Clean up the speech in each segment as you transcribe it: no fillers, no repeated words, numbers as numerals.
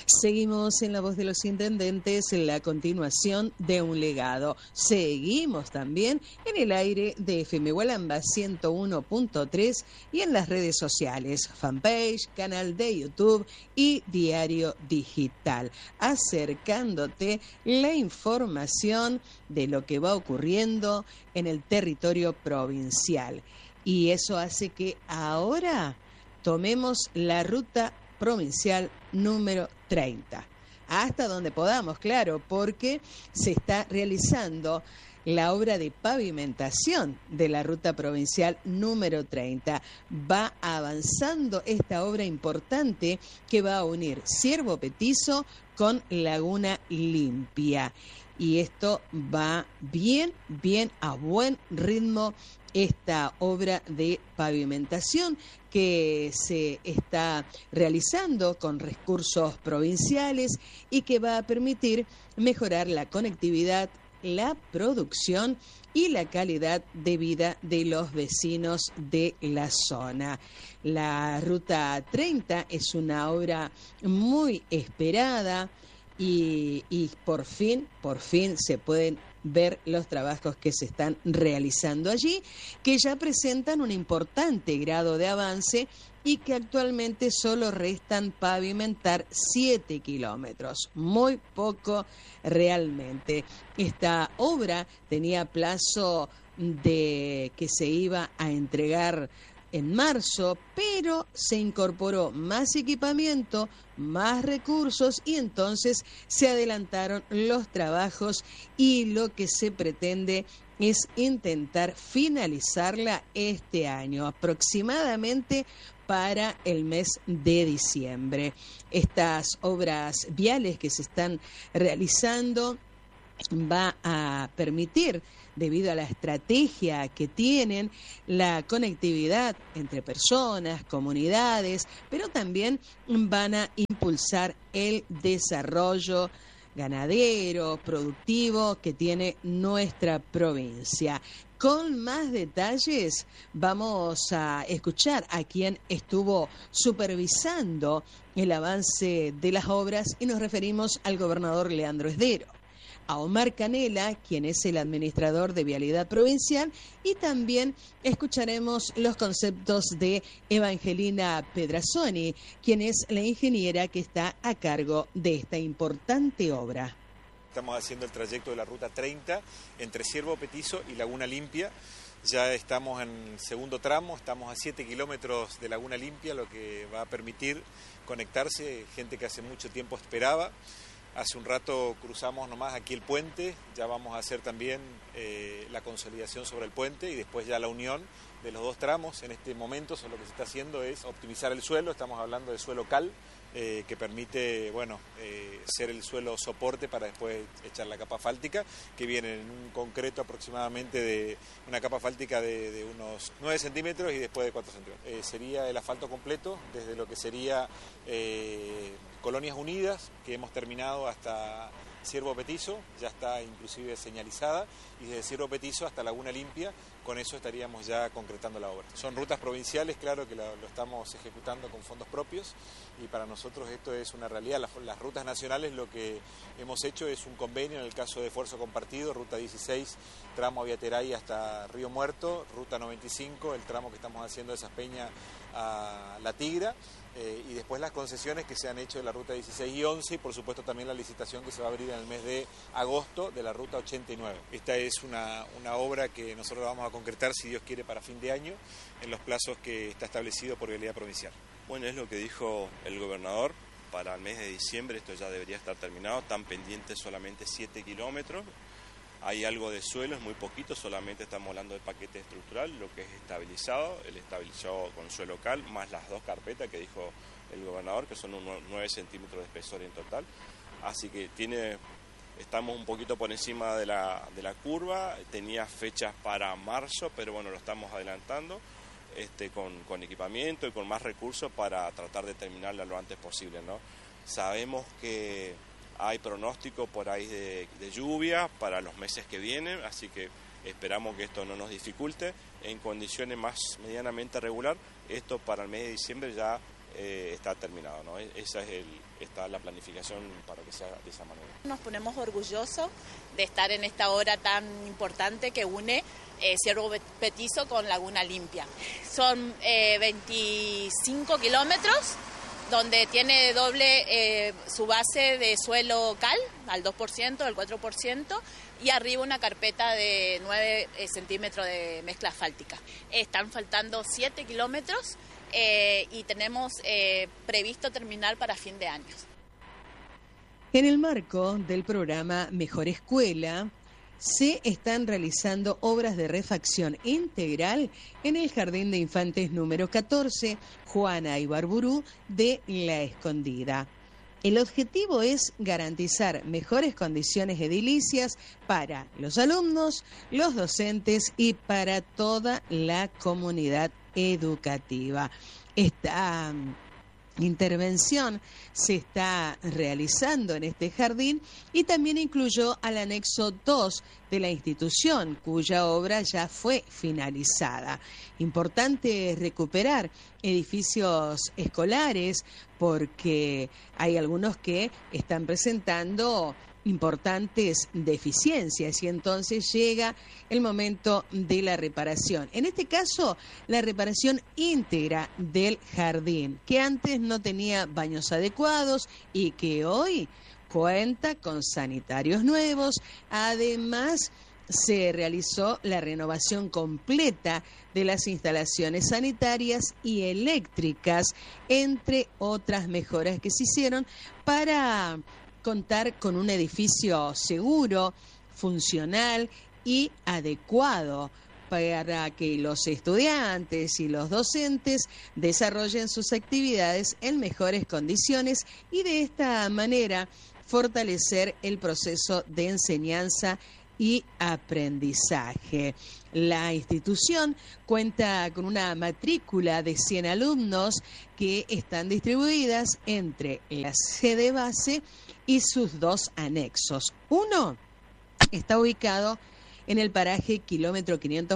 Seguimos en La Voz de los Intendentes, en la continuación de un legado. Seguimos también en el aire de FM Gualamba 101.3 y en las redes sociales, fanpage, canal de YouTube y diario digital, acercándote la información de lo que va ocurriendo en el territorio provincial. Y eso hace que ahora tomemos la ruta provincial número 30, hasta donde podamos, claro, porque se está realizando la obra de pavimentación de la ruta provincial número 30. Va avanzando esta obra importante que va a unir Ciervo Petizo con Laguna Limpia. Y esto va bien a buen ritmo, esta obra de pavimentación que se está realizando con recursos provinciales y que va a permitir mejorar la conectividad, la producción y la calidad de vida de los vecinos de la zona. La Ruta 30 es una obra muy esperada y por fin se pueden ver los trabajos que se están realizando allí, que ya presentan un importante grado de avance y que actualmente solo restan pavimentar 7 kilómetros, muy poco realmente. Esta obra tenía plazo de que se iba a entregar en marzo, pero se incorporó más equipamiento, más recursos y entonces se adelantaron los trabajos y lo que se pretende es intentar finalizarla este año, aproximadamente para el mes de diciembre. Estas obras viales que se están realizando va a permitir, debido a la estrategia que tienen, la conectividad entre personas, comunidades, pero también van a impulsar el desarrollo ganadero, productivo que tiene nuestra provincia. Con más detalles vamos a escuchar a quien estuvo supervisando el avance de las obras y nos referimos al gobernador Leandro Esdero, a Omar Canela, quien es el administrador de Vialidad Provincial, y también escucharemos los conceptos de Evangelina Pedrazzoni, quien es la ingeniera que está a cargo de esta importante obra. Estamos haciendo el trayecto de la Ruta 30 entre Ciervo Petizo y Laguna Limpia. Ya estamos en segundo tramo, estamos a 7 kilómetros de Laguna Limpia, lo que va a permitir conectarse, gente que hace mucho tiempo esperaba. Hace un rato cruzamos nomás aquí el puente, ya vamos a hacer también la consolidación sobre el puente y después ya la unión de los dos tramos. En este momento lo que se está haciendo es optimizar el suelo, estamos hablando de suelo cal, que permite ser el suelo soporte para después echar la capa fáltica, que viene en un concreto aproximadamente de una capa fáltica de unos 9 centímetros y después de 4 centímetros. Sería el asfalto completo desde lo que sería Colonias Unidas, que hemos terminado hasta Ciervo Petizo, ya está inclusive señalizada, y desde Ciervo Petizo hasta Laguna Limpia, con eso estaríamos ya concretando la obra. Son rutas provinciales, claro que lo estamos ejecutando con fondos propios y para nosotros esto es una realidad. Las rutas nacionales lo que hemos hecho es un convenio, en el caso de Esfuerzo Compartido, Ruta 16, tramo Aviateray hasta Río Muerto, Ruta 95, el tramo que estamos haciendo de Saspeña a La Tigra, y después las concesiones que se han hecho de la Ruta 16 y 11 y por supuesto también la licitación que se va a abrir en el mes de agosto de la Ruta 89. Esta es una obra que nosotros vamos a concretar, si Dios quiere, para fin de año en los plazos que está establecido por Vialidad Provincial. Bueno, es lo que dijo el gobernador, para el mes de diciembre esto ya debería estar terminado, están pendientes solamente 7 kilómetros. Hay algo de suelo, es muy poquito, solamente estamos hablando de paquete estructural, lo que es estabilizado, el estabilizado con suelo cal, más las dos carpetas que dijo el gobernador, que son unos 9 centímetros de espesor en total. Así que estamos un poquito por encima de la curva, tenía fechas para marzo, pero bueno, lo estamos adelantando con equipamiento y con más recursos para tratar de terminarla lo antes posible, ¿no? Sabemos que hay pronóstico por ahí de lluvia para los meses que vienen, así que esperamos que esto no nos dificulte. En condiciones más medianamente regular, esto para el mes de diciembre ya está terminado, ¿no? Esa está la planificación para que sea de esa manera. Nos ponemos orgullosos de estar en esta obra tan importante que une Ciervo Petizo con Laguna Limpia. Son 25 kilómetros donde tiene doble su base de suelo cal al 2%, al 4%, y arriba una carpeta de 9 centímetros de mezcla asfáltica. Están faltando 7 kilómetros y tenemos previsto terminar para fin de año. En el marco del programa Mejor Escuela, se están realizando obras de refacción integral en el Jardín de Infantes número 14, Juana Ibarburú de La Escondida. El objetivo es garantizar mejores condiciones edilicias para los alumnos, los docentes y para toda la comunidad educativa. Esta intervención se está realizando en este jardín y también incluyó al anexo 2 de la institución, cuya obra ya fue finalizada. Importante recuperar edificios escolares porque hay algunos que están presentando importantes deficiencias y entonces llega el momento de la reparación. En este caso, la reparación íntegra del jardín, que antes no tenía baños adecuados y que hoy cuenta con sanitarios nuevos. Además, se realizó la renovación completa de las instalaciones sanitarias y eléctricas, entre otras mejoras que se hicieron para contar con un edificio seguro, funcional y adecuado para que los estudiantes y los docentes desarrollen sus actividades en mejores condiciones y de esta manera fortalecer el proceso de enseñanza y aprendizaje. La institución cuenta con una matrícula de 100 alumnos que están distribuidas entre la sede base y sus dos anexos. Uno está ubicado en el paraje kilómetro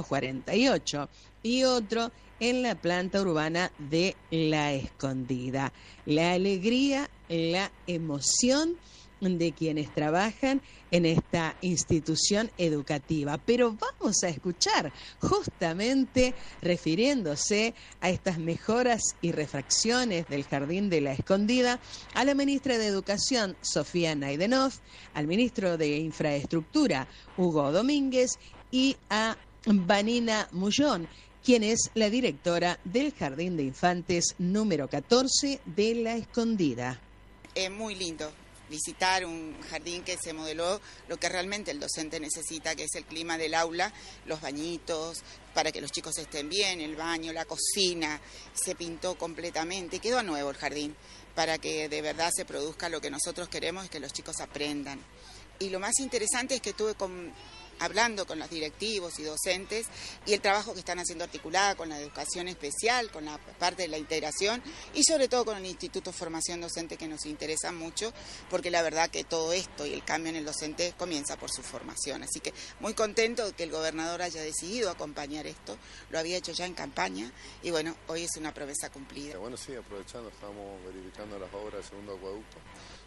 548 y otro en la planta urbana de La Escondida. La alegría, la emoción de quienes trabajan en esta institución educativa. Pero vamos a escuchar, justamente refiriéndose a estas mejoras y refacciones del Jardín de La Escondida, a la ministra de Educación, Sofía Naidenov, al ministro de Infraestructura, Hugo Domínguez, y a Vanina Mullón, quien es la directora del Jardín de Infantes número 14 de La Escondida. Es muy lindo visitar un jardín que se modeló lo que realmente el docente necesita, que es el clima del aula, los bañitos, para que los chicos estén bien, el baño, la cocina, se pintó completamente, quedó nuevo el jardín, para que de verdad se produzca lo que nosotros queremos, es que los chicos aprendan. Y lo más interesante es que estuve hablando con los directivos y docentes y el trabajo que están haciendo articulada con la educación especial, con la parte de la integración y sobre todo con el Instituto de Formación Docente, que nos interesa mucho, porque la verdad que todo esto y el cambio en el docente comienza por su formación. Así que muy contento de que el gobernador haya decidido acompañar esto, lo había hecho ya en campaña y bueno, hoy es una promesa cumplida. Bueno, sí, aprovechando, estamos verificando las obras del segundo acueducto.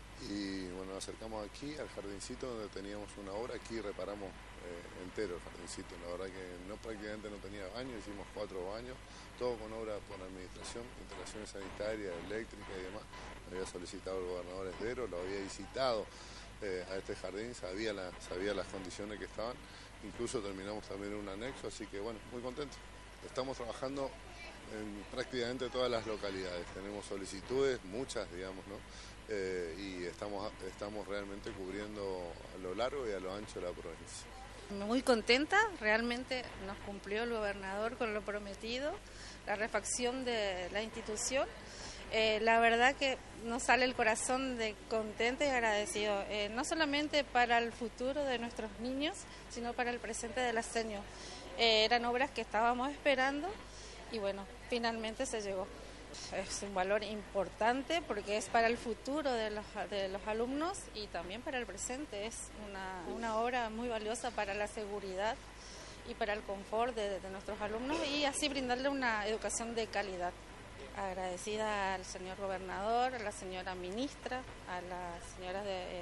Y bueno, nos acercamos aquí al jardincito donde teníamos una obra, aquí reparamos entero el jardincito, la verdad que prácticamente no tenía baño, hicimos 4 baños, todo con obra por administración, instalaciones sanitarias, eléctricas y demás. Lo había solicitado el gobernador Esdero, lo había visitado a este jardín, sabía las condiciones que estaban, incluso terminamos también un anexo, así que bueno, muy contentos. Estamos trabajando en prácticamente todas las localidades, tenemos solicitudes, muchas digamos, ¿no? Y estamos realmente cubriendo a lo largo y a lo ancho de la provincia. Muy contenta, realmente nos cumplió el gobernador con lo prometido, la refacción de la institución. La verdad que nos sale el corazón de contento y agradecido, no solamente para el futuro de nuestros niños, sino para el presente de la seño. Eran obras que estábamos esperando y bueno, finalmente se llegó. Es un valor importante porque es para el futuro de los alumnos y también para el presente. Es una obra muy valiosa para la seguridad y para el confort de nuestros alumnos y así brindarle una educación de calidad. agradecida al señor gobernador, a la señora ministra, a las señoras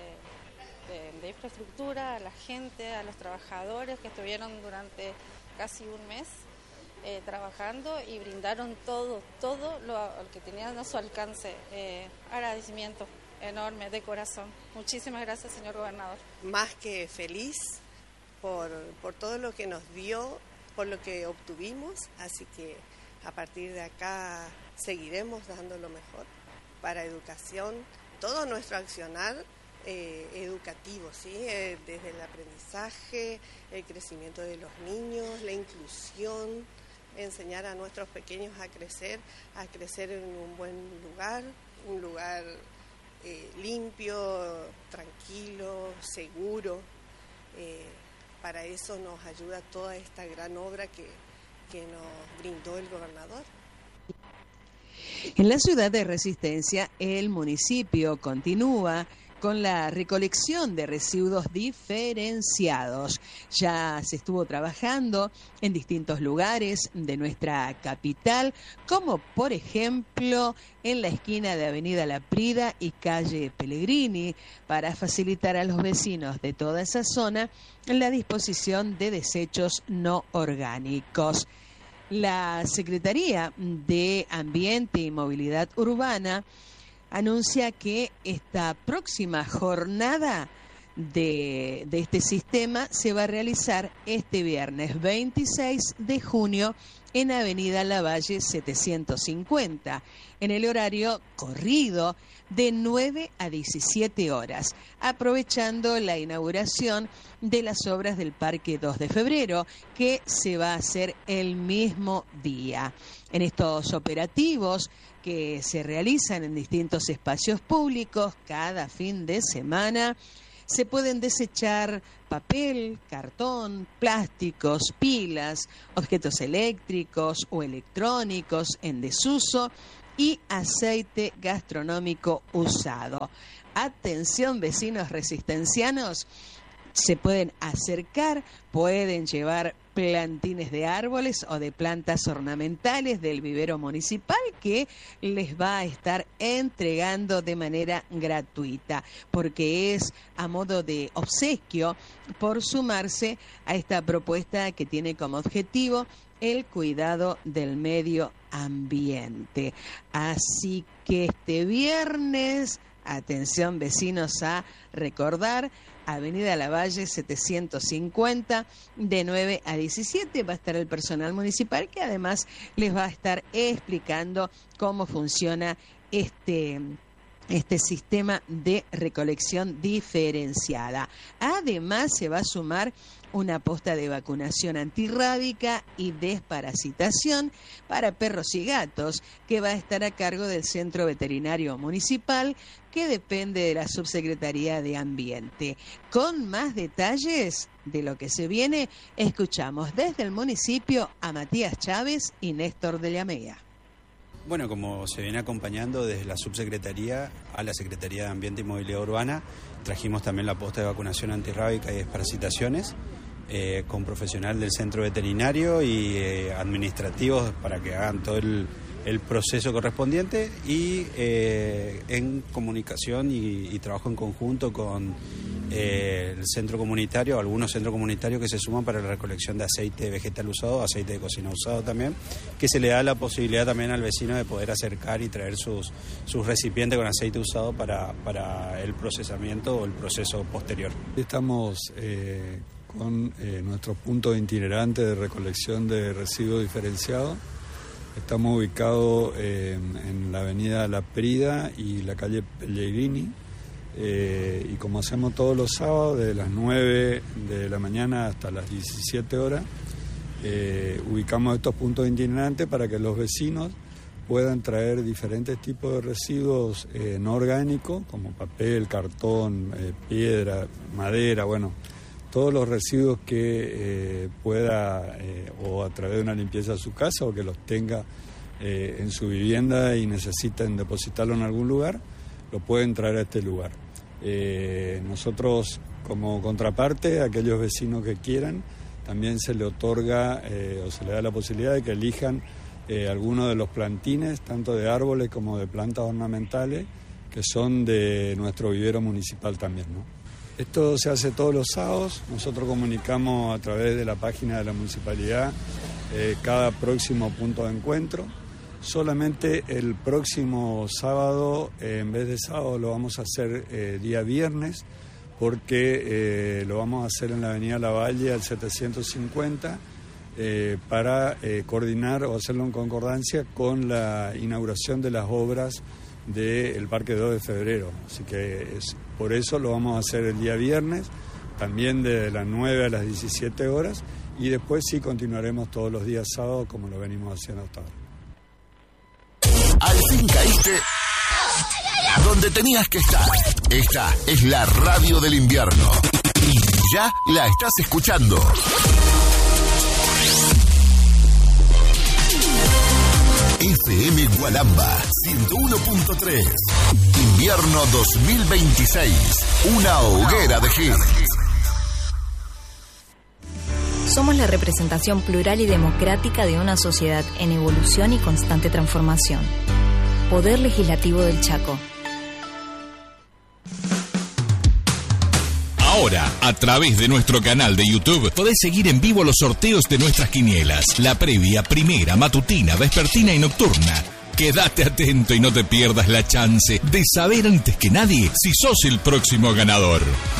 de infraestructura, a la gente, a los trabajadores que estuvieron durante casi un mes trabajando y brindaron todo lo que tenían a su alcance. Agradecimiento enorme, de corazón. Muchísimas gracias, señor gobernador. Más que feliz por todo lo que nos dio, por lo que obtuvimos, así que a partir de acá seguiremos dando lo mejor para educación, todo nuestro accionar educativo, ¿sí? Desde el aprendizaje, el crecimiento de los niños, la inclusión, enseñar a nuestros pequeños a crecer en un buen lugar, un lugar limpio, tranquilo, seguro. Para eso nos ayuda toda esta gran obra que nos brindó el gobernador. En la ciudad de Resistencia, el municipio continúa con la recolección de residuos diferenciados. Ya se estuvo trabajando en distintos lugares de nuestra capital, como por ejemplo en la esquina de Avenida La Prida y calle Pellegrini, para facilitar a los vecinos de toda esa zona la disposición de desechos no orgánicos. La Secretaría de Ambiente y Movilidad Urbana anuncia que esta próxima jornada de este sistema se va a realizar este viernes 26 de junio en Avenida Lavalle 750, en el horario corrido de 9 a 17 horas, aprovechando la inauguración de las obras del Parque 2 de Febrero, que se va a hacer el mismo día. En estos operativos que se realizan en distintos espacios públicos cada fin de semana, se pueden desechar papel, cartón, plásticos, pilas, objetos eléctricos o electrónicos en desuso y aceite gastronómico usado. Atención, vecinos resistencianos, se pueden acercar, pueden llevar plantines de árboles o de plantas ornamentales del vivero municipal que les va a estar entregando de manera gratuita, porque es a modo de obsequio por sumarse a esta propuesta que tiene como objetivo el cuidado del medio ambiente. Así que este viernes, atención vecinos a recordar, Avenida Lavalle 750, de 9 a 17, va a estar el personal municipal que además les va a estar explicando cómo funciona este sistema de recolección diferenciada. Además se va a sumar una posta de vacunación antirrábica y desparasitación para perros y gatos, que va a estar a cargo del Centro Veterinario Municipal, que depende de la Subsecretaría de Ambiente. Con más detalles de lo que se viene, escuchamos desde el municipio a Matías Chávez y Néstor de Llamea. Bueno, como se viene acompañando desde la Subsecretaría a la Secretaría de Ambiente y Movilidad Urbana, trajimos también la posta de vacunación antirrábica y desparasitaciones con profesional del centro veterinario y administrativos para que hagan todo el proceso correspondiente y en comunicación y trabajo en conjunto con el centro comunitario, algunos centros comunitarios que se suman para la recolección de aceite vegetal usado, aceite de cocina usado también, que se le da la posibilidad también al vecino de poder acercar y traer sus recipientes con aceite usado para el procesamiento o el proceso posterior. Estamos con nuestro punto itinerante de recolección de residuos diferenciados. Estamos ubicados en la avenida La Prida y la calle Pellegrini. Y como hacemos todos los sábados, de las 9 de la mañana hasta las 17 horas, ubicamos estos puntos itinerantes para que los vecinos puedan traer diferentes tipos de residuos no orgánicos, como papel, cartón, piedra, madera, bueno, todos los residuos que pueda o a través de una limpieza de su casa o que los tenga en su vivienda y necesiten depositarlo en algún lugar, lo pueden traer a este lugar. Nosotros, como contraparte, a aquellos vecinos que quieran, también se le otorga o se le da la posibilidad de que elijan algunos de los plantines, tanto de árboles como de plantas ornamentales, que son de nuestro vivero municipal también, ¿no? Esto se hace todos los sábados. Nosotros comunicamos a través de la página de la municipalidad cada próximo punto de encuentro. Solamente el próximo sábado, en vez de sábado, lo vamos a hacer día viernes, porque lo vamos a hacer en la avenida Lavalle al 750, para coordinar o hacerlo en concordancia con la inauguración de las obras del Parque 2 de Febrero. Así que por eso lo vamos a hacer el día viernes, también de las 9 a las 17 horas, y después sí continuaremos todos los días sábados como lo venimos haciendo hasta ahora. Al fin caíste donde tenías que estar. Esta es la radio del invierno y ya la estás escuchando. FM Gualamba 101.3. Invierno 2026. Una hoguera de hits. Somos la representación plural y democrática de una sociedad en evolución y constante transformación. Poder Legislativo del Chaco. Ahora, a través de nuestro canal de YouTube, podés seguir en vivo los sorteos de nuestras quinielas. La previa, primera, matutina, vespertina y nocturna. Quédate atento y no te pierdas la chance de saber antes que nadie si sos el próximo ganador.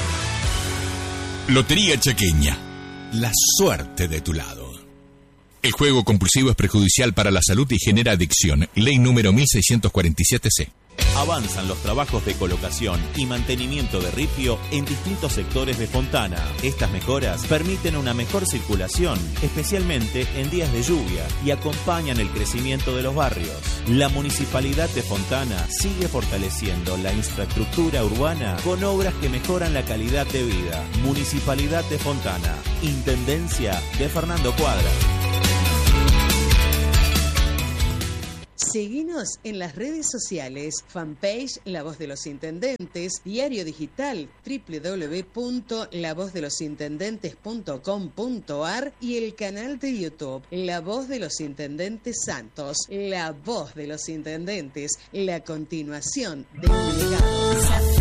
Lotería Chaqueña. La suerte de tu lado. El juego compulsivo es perjudicial para la salud y genera adicción. Ley número 1647C. Avanzan los trabajos de colocación y mantenimiento de ripio en distintos sectores de Fontana. Estas mejoras permiten una mejor circulación, especialmente en días de lluvia, y acompañan el crecimiento de los barrios. La Municipalidad de Fontana sigue fortaleciendo la infraestructura urbana con obras que mejoran la calidad de vida. Municipalidad de Fontana, Intendencia de Fernando Cuadra. Seguinos en las redes sociales, fanpage La Voz de los Intendentes, diario digital www.lavozdelosintendentes.com.ar y el canal de YouTube La Voz de los Intendentes Santos. La Voz de los Intendentes, la continuación de un legado.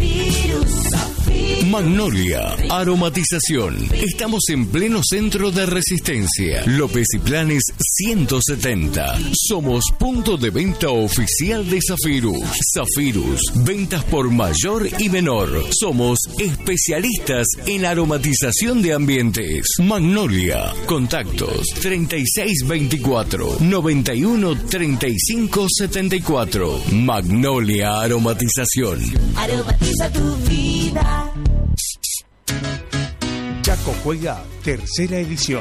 Magnolia, aromatización. Estamos en pleno centro de Resistencia. López y Planes 170. Somos punto de venta oficial de Zafirus. Zafirus, ventas por mayor y menor. Somos especialistas en aromatización de ambientes. Magnolia, contactos 3624 91 35 74. Magnolia Aromatización. Aromatiza tu vida. Chaco Juega, tercera edición.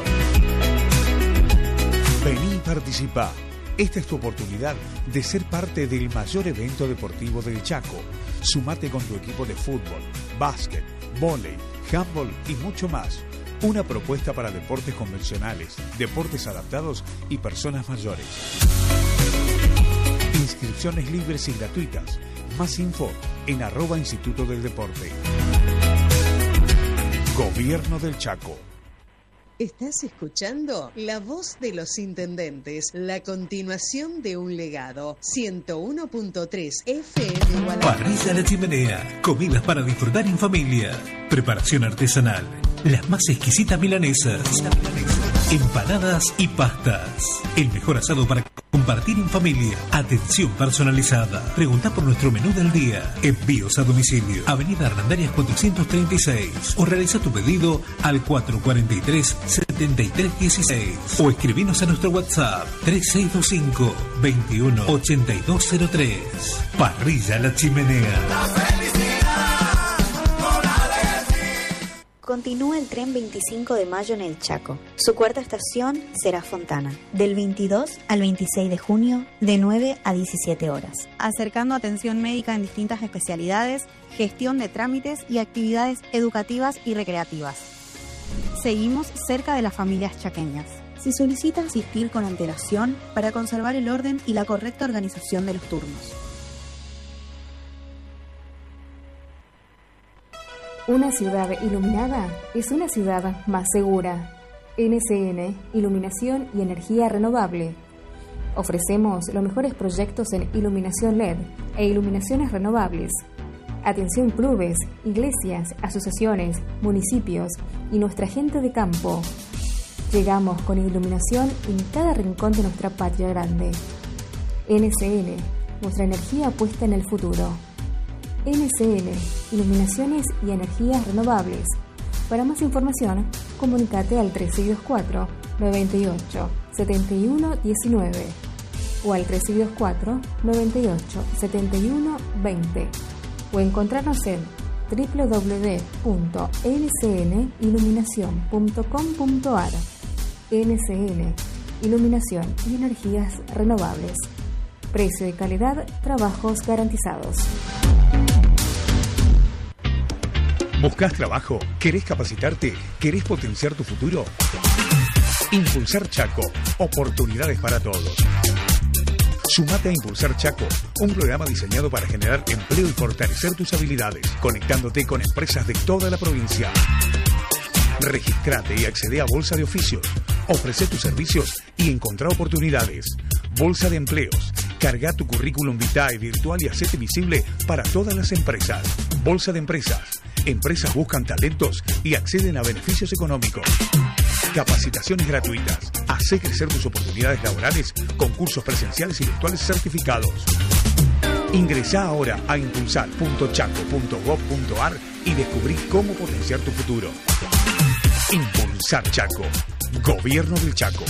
Vení y participá. Esta es tu oportunidad de ser parte del mayor evento deportivo del Chaco. Sumate con tu equipo de fútbol, básquet, vóley, handball y mucho más. Una propuesta para deportes convencionales, deportes adaptados y personas mayores. Inscripciones libres y gratuitas. Más info en @Instituto del Deporte. Gobierno del Chaco. Estás escuchando La Voz de los Intendentes, la continuación de un legado. 101.3 FM Gualamba. Parrilla La Chimenea, comidas para disfrutar en familia, preparación artesanal, las más exquisitas milanesas, empanadas y pastas. El mejor asado para compartir en familia. Atención personalizada. Pregunta por nuestro menú del día. Envíos a domicilio. Avenida Arlandarias 436. O realiza tu pedido al 443-7316. O escribinos a nuestro WhatsApp 3625 21 8203. Parrilla La Chimenea. Continúa el tren 25 de mayo en el Chaco. Su cuarta estación será Fontana. Del 22 al 26 de junio, de 9 a 17 horas. Acercando atención médica en distintas especialidades, gestión de trámites y actividades educativas y recreativas. Seguimos cerca de las familias chaqueñas. Se solicita asistir con antelación para conservar el orden y la correcta organización de los turnos. Una ciudad iluminada es una ciudad más segura. NCN, Iluminación y Energía Renovable. Ofrecemos los mejores proyectos en iluminación LED e iluminaciones renovables. Atención clubes, iglesias, asociaciones, municipios y nuestra gente de campo. Llegamos con iluminación en cada rincón de nuestra patria grande. NCN, nuestra energía puesta en el futuro. NCN, iluminaciones y energías renovables. Para más información, comunícate al 3624-98-7119 o al 3624-98-7120 o encontrarnos en www.ncniluminacion.com.ar. NCN, iluminación y energías renovables. Precio y calidad, trabajos garantizados. ¿Buscas trabajo? ¿Querés capacitarte? ¿Querés potenciar tu futuro? Impulsar Chaco. Oportunidades para todos. Sumate a Impulsar Chaco, un programa diseñado para generar empleo y fortalecer tus habilidades, conectándote con empresas de toda la provincia. Registrate y accede a Bolsa de Oficios. Ofrece tus servicios y encontrá oportunidades. Bolsa de Empleos. Carga tu currículum vitae virtual y hacete visible para todas las empresas. Bolsa de Empresas. Empresas buscan talentos y acceden a beneficios económicos. Capacitaciones gratuitas. Hacé crecer tus oportunidades laborales con cursos presenciales y virtuales certificados. Ingresá ahora a impulsar.chaco.gov.ar y descubrí cómo potenciar tu futuro. Impulsar Chaco. Gobierno del Chaco.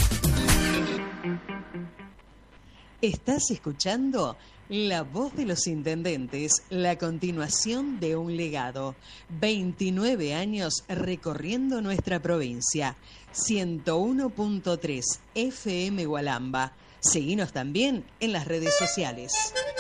Estás escuchando La Voz de los Intendentes, la continuación de un legado. 29 años recorriendo nuestra provincia. 101.3 FM Gualamba. Seguinos también en las redes sociales.